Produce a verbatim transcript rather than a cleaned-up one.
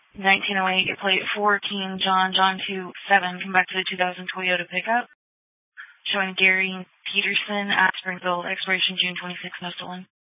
nineteen oh eight, your plate fourteen, John, John two seven, come back to the two thousand Toyota pickup. Showing Gary Peterson at Springfield, expiration June twenty-sixth, no stolen.